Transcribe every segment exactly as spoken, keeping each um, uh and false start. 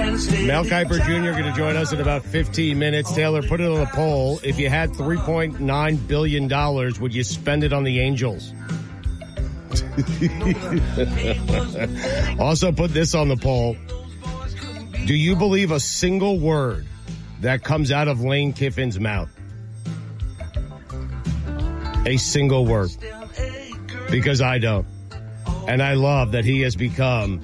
Mel Kiper Junior going to join us in about fifteen minutes. Taylor, put it on a poll. If you had three point nine billion dollars, would you spend it on the Angels? Also put this on the poll. Do you believe a single word that comes out of Lane Kiffin's mouth? A single word. Because I don't. And I love that he has become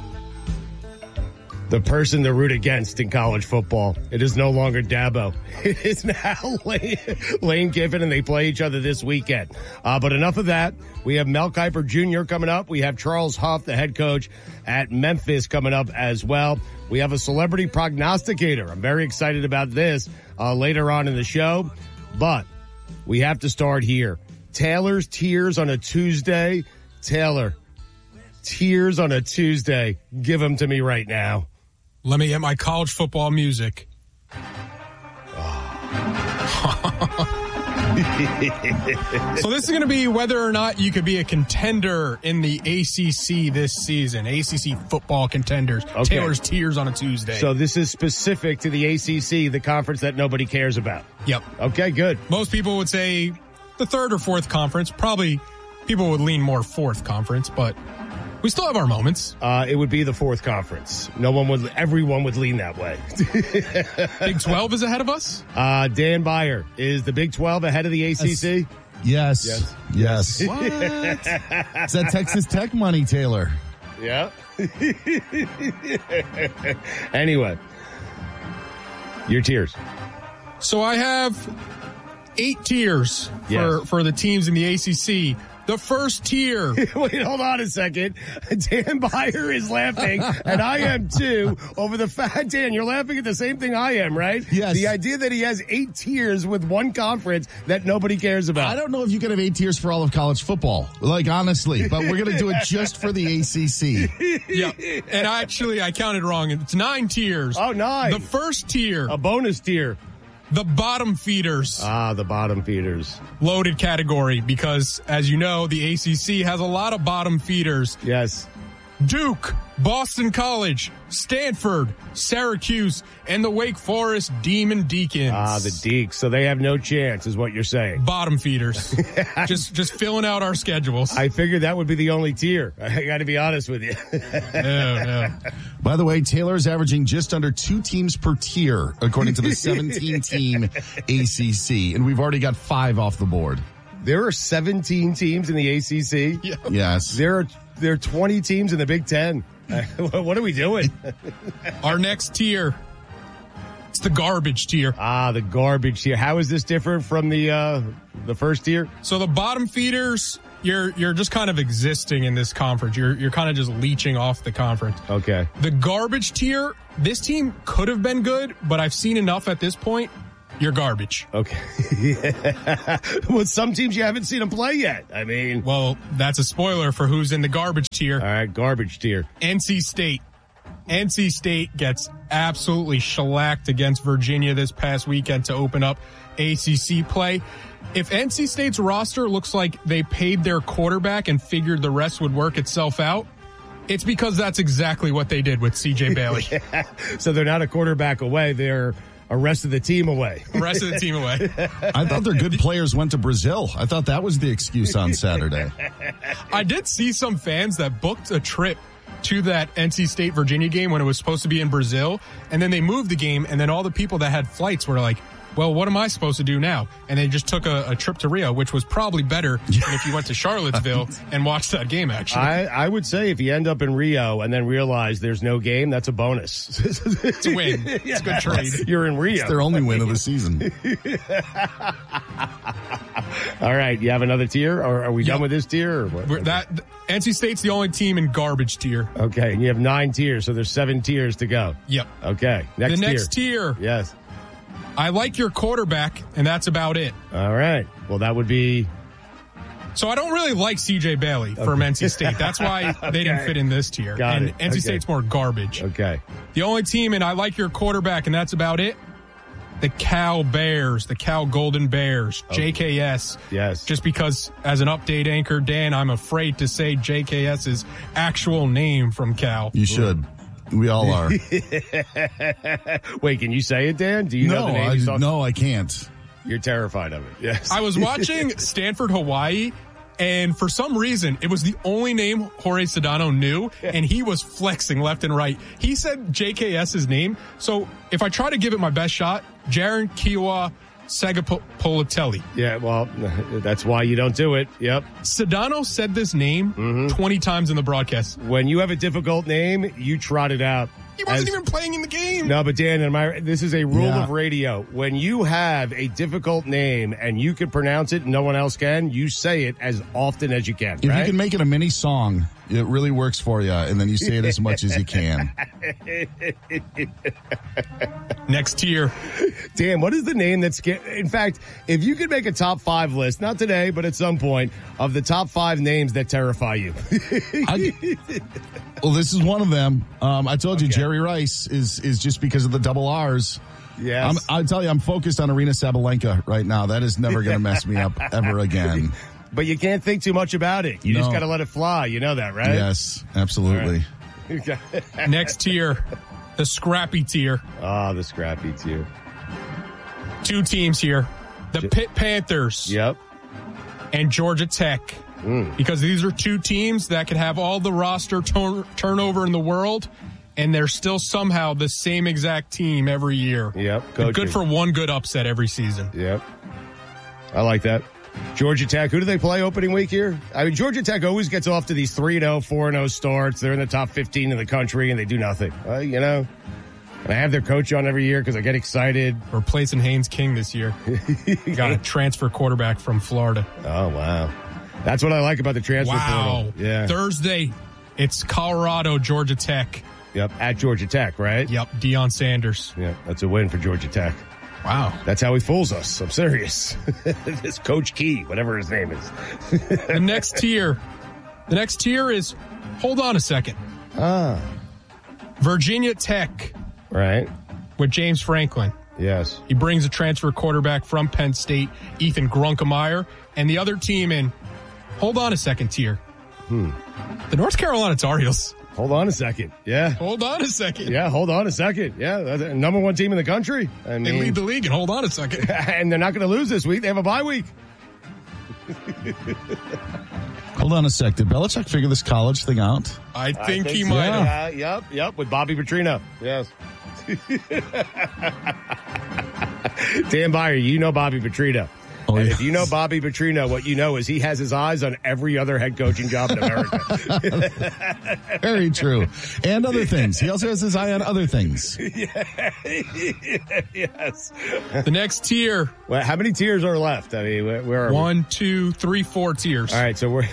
the person to root against in college football. It is no longer Dabo. It is now Lane, Lane Kiffin, and they play each other this weekend. Uh, but enough of that. We have Mel Kiper Junior coming up. We have Charles Huff, the head coach at Memphis, coming up as well. We have a celebrity prognosticator. I'm very excited about this uh, later on in the show. But we have to start here. Taylor's Tears on a Tuesday. Taylor, tears on a Tuesday. Give them to me right now. Let me get my college football music. So this is going to be whether or not you could be a contender in the A C C this season. A C C football contenders. Okay. Taylor's Tears on a Tuesday. So this is specific to the A C C, the conference that nobody cares about. Yep. Okay, good. Most people would say the third or fourth conference. Probably people would lean more fourth conference, but we still have our moments. Uh, it would be the fourth conference. No one would, everyone would lean that way. Big twelve is ahead of us? Uh, Dan Beyer, is the Big twelve ahead of the A C C? Yes. Yes. Yes. yes. What? It's that Texas Tech money, Taylor. Yeah. Anyway, your tiers. So I have eight tiers yes. for, for the teams in the A C C. The first tier. Wait, hold on a second. Dan Beyer is laughing, and I am too, over the fact, Dan, you're laughing at the same thing I am, right? Yes. The idea that he has eight tiers with one conference that nobody cares about. I don't know if you can have eight tiers for all of college football, like, honestly, but we're going to do it just for the A C C. Yeah, and actually, I counted wrong. It's nine tiers. Oh, nine. The first tier. A bonus tier. The bottom feeders. Ah, the bottom feeders. Loaded category because, as you know, the A C C has a lot of bottom feeders. Yes. Duke, Boston College, Stanford, Syracuse, and the Wake Forest Demon Deacons. Ah, the Deeks. So they have no chance, is what you're saying. Bottom feeders. just just filling out our schedules. I figured that would be the only tier. I got to be honest with you. yeah, yeah. By the way, Taylor's averaging just under two teams per tier, according to the seventeen-team A C C, and we've already got five off the board. There are seventeen teams in the A C C. Yeah. Yes. There are there are twenty teams in the Big Ten. What are we doing? Our next tier. It's the garbage tier. Ah, the garbage tier. How is this different from the uh, the first tier? So the bottom feeders, you're you're just kind of existing in this conference. You're you're kind of just leeching off the conference. Okay. The garbage tier, this team could have been good, but I've seen enough at this point. You're garbage. Okay. Yeah. Well, some teams you haven't seen them play yet. I mean. Well, that's a spoiler for who's in the garbage tier. All right, garbage tier. N C State. N C State gets absolutely shellacked against Virginia this past weekend to open up A C C play. If N C State's roster looks like they paid their quarterback and figured the rest would work itself out, it's because that's exactly what they did with C J Bailey. Yeah. So they're not a quarterback away. They're a rest of the team away. Rest of the team away. I thought their good players went to Brazil. I thought that was the excuse on Saturday. I did see some fans that booked a trip to that N C State Virginia game when it was supposed to be in Brazil, and then they moved the game, and then all the people that had flights were like, well, what am I supposed to do now? And they just took a, a trip to Rio, which was probably better than if you went to Charlottesville and watched that game, actually. I, I would say if you end up in Rio and then realize there's no game, that's a bonus. It's a win. It's a good trade. You're in Rio. It's their only win of the season. All right. You have another tier? Or are we yep. done with this tier? Or what? We're, that N C State's the only team in garbage tier. Okay. And you have nine tiers, so there's seven tiers to go. Yep. Okay. Next the next tier. tier. Yes. I like your quarterback, and that's about it. All right. Well, that would be... So I don't really like C J Bailey okay. from N C State. That's why they okay. didn't fit in this tier. Got and it. N C okay. State's more garbage. Okay. The only team, and I like your quarterback, and that's about it, the Cal Bears, the Cal Golden Bears, okay. J K S. Yes. Just because, as an update anchor, Dan, I'm afraid to say J K S's actual name from Cal. You should. We all are. Wait, can you say it, Dan? Do you no, know the name? I, he's talking- no, I can't. You're terrified of it. Yes. I was watching Stanford, Hawaii, and for some reason, it was the only name Jorge Sedano knew, and he was flexing left and right. He said J K S's name, so if I try to give it my best shot, Jaron Kiwa Sagapolitelli. Yeah, well, that's why you don't do it. Yep. Sedano said this name mm-hmm. twenty times in the broadcast. When you have a difficult name, you trot it out. He wasn't As, even playing in the game. No, but Dan, am I, this is a rule yeah. of radio. When you have a difficult name and you can pronounce it and no one else can, you say it as often as you can. If right? you can make it a mini song, it really works for you, and then you say it as much as you can. Next tier. Dan, what is the name that's... In fact, if you could make a top five list, not today, but at some point, of the top five names that terrify you. I, well, this is one of them. Um, I told you, Okay. Jerry Rice is is just because of the double R's. Yes. I'm, I tell you, I'm focused on Arena Sabalenka right now. That is never going to mess me up ever again. But you can't think too much about it. You No. just got to let it fly. You know that, right? Yes, absolutely. Right. Next tier. The scrappy tier. Oh, the scrappy tier. Two teams here. The Pitt Panthers. Yep. And Georgia Tech. Mm. Because these are two teams that could have all the roster turn- turnover in the world, and they're still somehow the same exact team every year. Yep. They're good for one good upset every season. Yep. I like that. Georgia Tech, who do they play opening week here? I mean, Georgia Tech always gets off to these three and oh, four and oh starts. They're in the top fifteen in the country, and they do nothing. Uh, you know, and I have their coach on every year because I get excited. We're replacing Haynes King this year. Got a transfer quarterback from Florida. Oh, wow. That's what I like about the transfer wow. portal. Yeah. Thursday, it's Colorado, Georgia Tech. Yep, at Georgia Tech, right? Yep, Deion Sanders. Yeah, that's a win for Georgia Tech. Wow. That's how he fools us. I'm serious. This Coach Key, whatever his name is. The next tier. The next tier is, hold on a second. Ah. Virginia Tech. Right. With James Franklin. Yes. He brings a transfer quarterback from Penn State, Ethan Grunkemeyer, and the other team in, hold on a second tier. Hmm. The North Carolina Tar Heels. Hold on a second. Yeah. Hold on a second. Yeah, hold on a second. Yeah, that's the number one team in the country. I mean, they lead the league, and hold on a second. And they're not going to lose this week. They have a bye week. Hold on a sec. Did Belichick figure this college thing out? I think, I think he so. might have. Yeah, yep, yep, with Bobby Petrino. Yes. Dan Byer, you know Bobby Petrino. Oh, and yes. If you know Bobby Petrino, what you know is he has his eyes on every other head coaching job in America. Very true. And other things. He also has his eye on other things. Yeah. Yes. The next tier. Well, how many tiers are left? I mean, where, where are One, we? two, three, four tiers. All right, so we're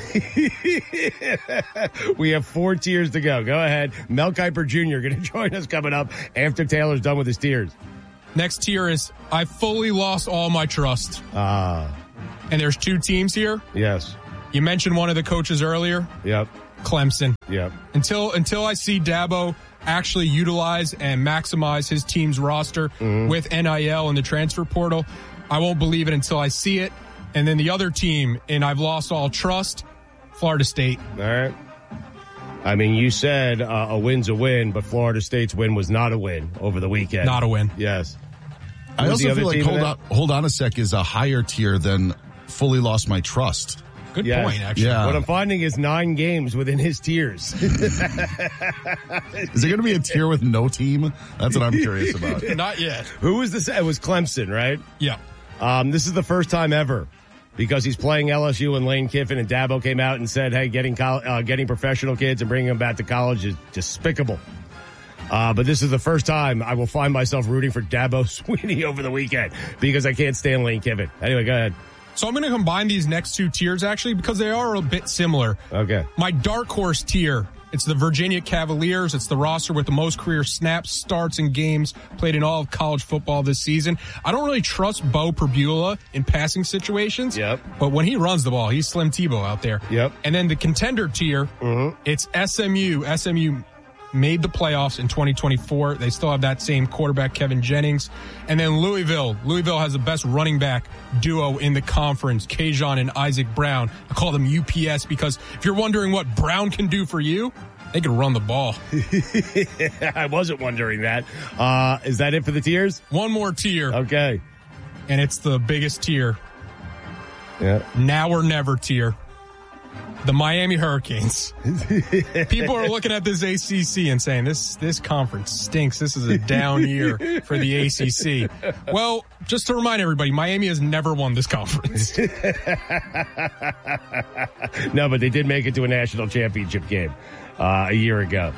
we have four tiers to go. Go ahead. Mel Kiper Junior going to join us coming up after Taylor's done with his tiers. Next tier is, I fully lost all my trust. Ah. And there's two teams here. Yes. You mentioned one of the coaches earlier. Yep. Clemson. Yep. Until until I see Dabo actually utilize and maximize his team's roster mm-hmm. with N I L and the transfer portal, I won't believe it until I see it. And then the other team, and I've lost all trust, Florida State. All right. I mean, you said uh, a win's a win, but Florida State's win was not a win over the weekend. Not a win. Yes. I also feel like hold on, hold on a sec is a higher tier than fully lost my trust. Good yes. point, actually. Yeah. What I'm finding is nine games within his tiers. Is there going to be a tier with no team? That's what I'm curious about. Not yet. Who was this? It was Clemson, right? Yeah. Um, this is the first time ever. Because he's playing L S U and Lane Kiffin, and Dabo came out and said, hey, getting col- uh, getting professional kids and bringing them back to college is despicable. Uh, but this is the first time I will find myself rooting for Dabo Swinney over the weekend because I can't stand Lane Kiffin. Anyway, go ahead. So I'm going to combine these next two tiers, actually, because they are a bit similar. Okay. My dark horse tier, it's the Virginia Cavaliers. It's the roster with the most career snaps, starts, and games played in all of college football this season. I don't really trust Bo Perbula in passing situations. Yep. But when he runs the ball, he's Slim Tebow out there. Yep. And then the contender tier, mm-hmm. it's S M U. S M U made the playoffs in twenty twenty-four. They still have that same quarterback, Kevin Jennings. And then Louisville. Louisville has the best running back duo in the conference, Kajon and Isaac Brown. I call them U P S because if you're wondering what Brown can do for you, They could run the ball. I wasn't wondering that. Uh, is that it for the tiers? One more tier. Okay. And it's the biggest tier. Yeah. Now or never tier. The Miami Hurricanes. People are looking at this A C C and saying, this this conference stinks. This is a down year for the A C C. Well, just to remind everybody, Miami has never won this conference. No, but they did make it to a national championship game uh, a year ago.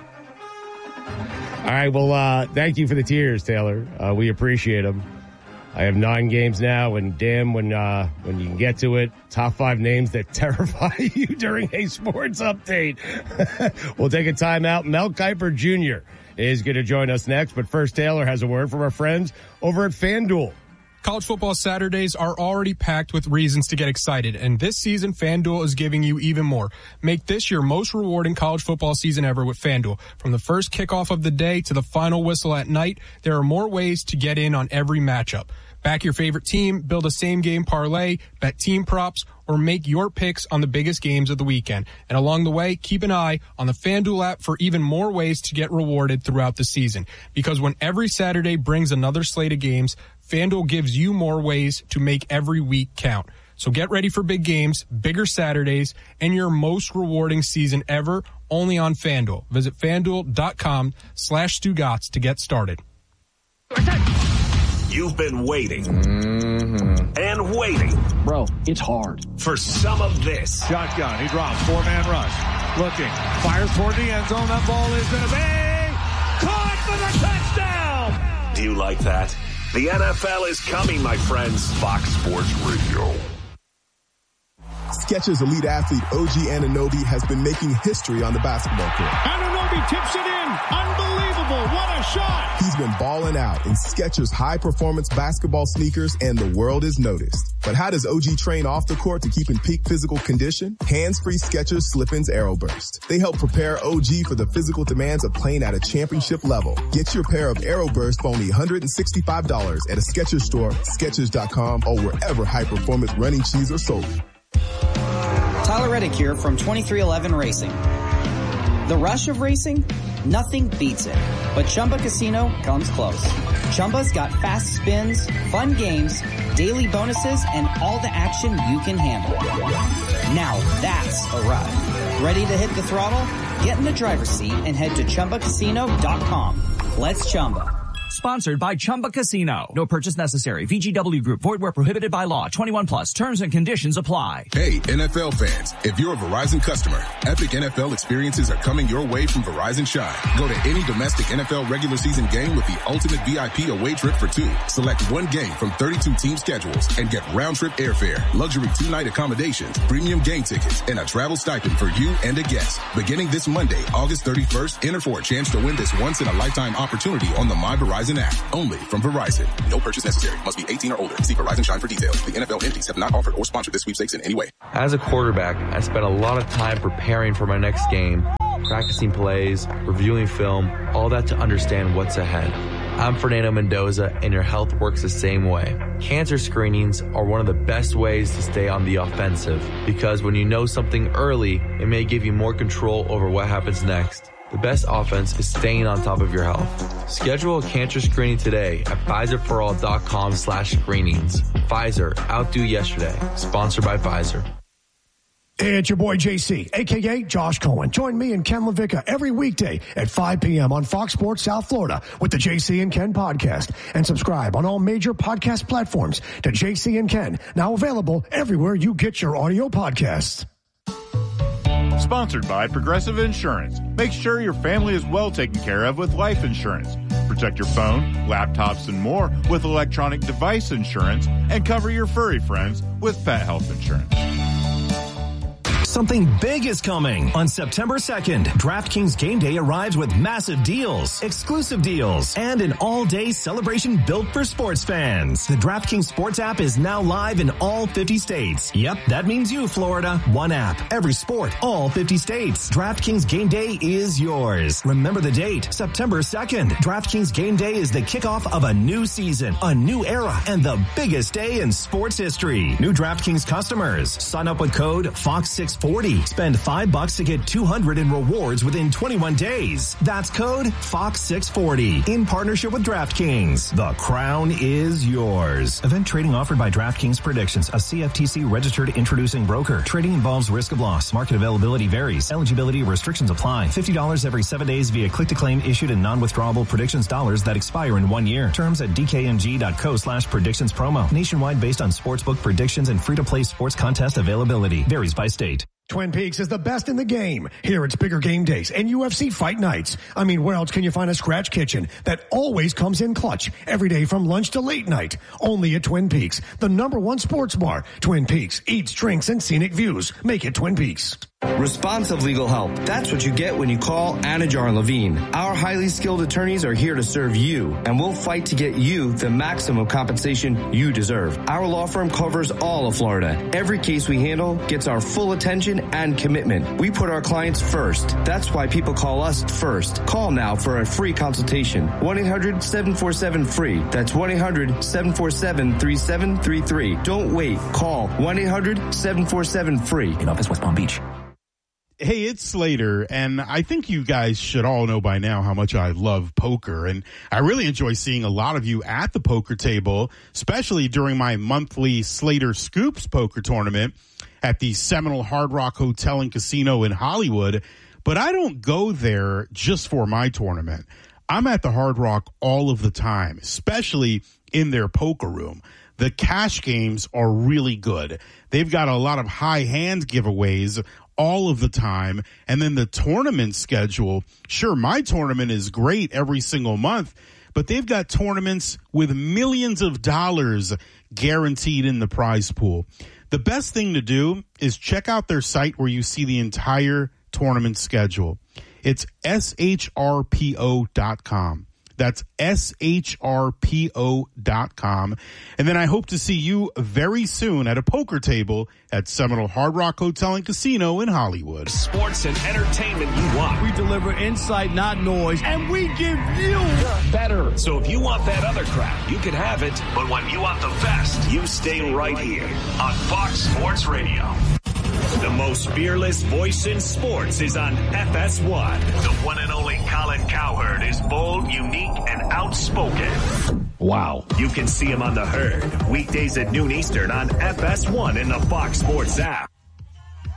All right, well, uh, thank you for the tiers, Taylor. Uh, we appreciate them. I have nine games now, and damn, when uh, when you can get to it, top five names that terrify you during a sports update. We'll take a timeout. Mel Kiper Junior is going to join us next, but first, Taylor has a word from our friends over at FanDuel. College football Saturdays are already packed with reasons to get excited, and this season, FanDuel is giving you even more. Make this your most rewarding college football season ever with FanDuel. From the first kickoff of the day to the final whistle at night, there are more ways to get in on every matchup. Back your favorite team, build a same-game parlay, bet team props, or make your picks on the biggest games of the weekend. And along the way, keep an eye on the FanDuel app for even more ways to get rewarded throughout the season. Because when every Saturday brings another slate of games, FanDuel gives you more ways to make every week count. So get ready for big games, bigger Saturdays, and your most rewarding season ever only on FanDuel. Visit FanDuel.com slash Stugotz to get started. You've been waiting mm-hmm. and waiting. Bro, it's hard. For some of this. Shotgun. He drops. Four-man rush. Looking. Fires toward the end zone. That ball is going to be caught for the touchdown. Do you like that? The N F L is coming, my friends. Fox Sports Radio. Skechers elite athlete O G Anunoby has been making history on the basketball court. Anunoby tips it in. Unbelievable. What a shot. He's been balling out in Skechers high-performance basketball sneakers, and the world is noticed. But how does O G train off the court to keep in peak physical condition? Hands-free Skechers Slip-ins Aeroburst. They help prepare O G for the physical demands of playing at a championship level. Get your pair of Aeroburst for only one hundred sixty-five dollars at a Skechers store, Skechers dot com, or wherever high-performance running shoes are sold. Tyler Reddick here from twenty-three eleven Racing. The rush of racing? Nothing beats it. But Chumba Casino comes close. Chumba's got fast spins, fun games, daily bonuses, and all the action you can handle. Now that's a ride. Ready to hit the throttle? Get in the driver's seat and head to Chumba Casino dot com. Let's Chumba. Sponsored by Chumba Casino. No purchase necessary. V G W Group. Void where prohibited by law. twenty-one plus. Terms and conditions apply. Hey, N F L fans. If you're a Verizon customer, epic N F L experiences are coming your way from Verizon Shine. Go to any domestic N F L regular season game with the ultimate V I P away trip for two. Select one game from thirty-two team schedules and get round-trip airfare, luxury two-night accommodations, premium game tickets, and a travel stipend for you and a guest. Beginning this Monday, August thirty-first, enter for a chance to win this once-in-a-lifetime opportunity on the My Verizon app. Only from Verizon. No purchase necessary. Must be eighteen or older. See Verizon Shine for details. The N F L entities have not offered or sponsored this sweepstakes in any way. As a quarterback, I spent a lot of time preparing for my next game, practicing plays, reviewing film, all that to understand what's ahead. I'm Fernando Mendoza, and your health works the same way. Cancer screenings are one of the best ways to stay on the offensive, because when you know something early, it may give you more control over what happens next. The best offense is staying on top of your health. Schedule a cancer screening today at Pfizerforall.com slash screenings. Pfizer, outdo yesterday. Sponsored by Pfizer. Hey, it's your boy J C, a k a. Josh Cohen. Join me and Ken LaVicka every weekday at five p.m. on Fox Sports South Florida with the J C and Ken podcast. And subscribe on all major podcast platforms to J C and Ken, now available everywhere you get your audio podcasts. Sponsored by Progressive Insurance. Make sure your family is well taken care of with life insurance. Protect your phone, laptops, and more with electronic device insurance, and cover your furry friends with pet health insurance. Something big is coming. On September second, DraftKings Game Day arrives with massive deals, exclusive deals, and an all-day celebration built for sports fans. The DraftKings Sports app is now live in all fifty states. Yep, that means you, Florida. One app, every sport, all fifty states. DraftKings Game Day is yours. Remember the date, September second. DraftKings Game Day is the kickoff of a new season, a new era, and the biggest day in sports history. New DraftKings customers, sign up with code Fox six forty. Spend five bucks to get two hundred in rewards within twenty-one days. That's code Fox six forty in partnership with DraftKings. The crown is yours. Event trading offered by DraftKings Predictions, a C F T C registered introducing broker. Trading involves risk of loss. Market availability varies. Eligibility restrictions apply. fifty dollars every seven days via click-to-claim issued in non-withdrawable predictions dollars that expire in one year. Terms at dkng.co slash predictions promo. Nationwide based on sportsbook predictions and free-to-play sports contest availability. Varies by state. Twin Peaks is the best in the game. Here it's bigger game days and U F C fight nights. I mean, where else can you find a scratch kitchen that always comes in clutch every day from lunch to late night? Only at Twin Peaks, the number one sports bar. Twin Peaks, eats, drinks, and scenic views. Make it Twin Peaks. Responsive legal help. That's what you get when you call Anajar Levine. Our highly skilled attorneys are here to serve you, and we'll fight to get you the maximum compensation you deserve. Our law firm covers all of Florida. Every case we handle gets our full attention and commitment. We put our clients first. That's why people call us first. Call now for a free consultation. one eight hundred seven four seven free. That's one eight hundred seven four seven three seven three three. Don't wait. Call one eight hundred seven four seven free. In office, West Palm Beach. Hey, it's Slater, and I think you guys should all know by now how much I love poker, and I really enjoy seeing a lot of you at the poker table, especially during my monthly Slater Scoops poker tournament at the Seminole Hard Rock Hotel and Casino in Hollywood. But I don't go there just for my tournament. I'm at the Hard Rock all of the time, especially in their poker room. The cash games are really good. They've got a lot of high hand giveaways all of the time. And then the tournament schedule. Sure, my tournament is great every single month, but they've got tournaments with millions of dollars guaranteed in the prize pool. The best thing to do is check out their site where you see the entire tournament schedule. It's S H R P O dot com. That's S H R P O dot com. And then I hope to see you very soon at a poker table at Seminole Hard Rock Hotel and Casino in Hollywood. Sports and entertainment you want. We deliver insight, not noise, and we give you better. So if you want that other crap, you can have it. But when you want the best, you stay right here on Fox Sports Radio. The most fearless voice in sports is on F S one. The one and only Colin Cowherd is bold, unique, and outspoken. Wow. You can see him on The Herd, weekdays at noon Eastern on F S one in the Fox Sports app.